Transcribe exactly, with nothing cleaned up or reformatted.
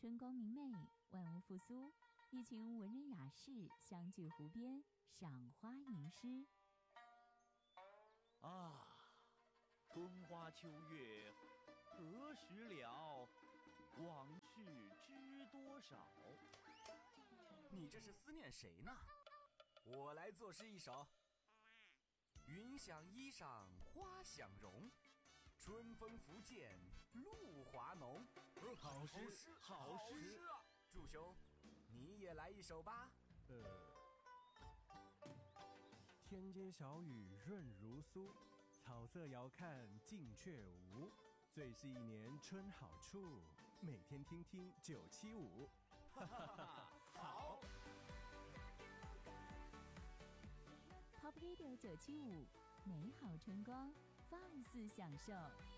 春光明媚，万物复苏，一群文人雅士相聚湖边，赏花吟诗。 啊，春花秋月何时了？往事知多少？ 你这是思念谁呢？我来作诗一首。云想衣裳花想容，春风拂槛露华浓。 好诗，好诗啊！祝兄，你也来一首吧。 呃，天街小雨润如酥，草色遥看近却无。最是一年春好处，每天听听九七五。 哈哈哈，好。 Top Radio 九七五，美好春光，放肆享受。